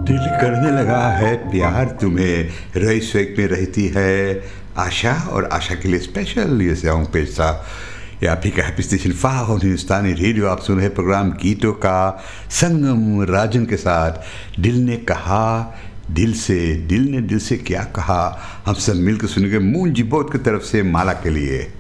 दिल करने लगा है प्यार तुम्हें, रईस वेग में रहती है आशा, और आशा के लिए स्पेशल ये सॉन्ग पेश था। ये आप ही का हैप्पी स्टेशन फाहन हिंदुस्तानी रेडियो। आप सुन रहे प्रोग्राम गीतों का संगम राजन के साथ। दिल ने कहा दिल से, दिल ने दिल से क्या कहा, हम सब मिलकर सुनेंगे मून जी बोध की तरफ से माला के लिए।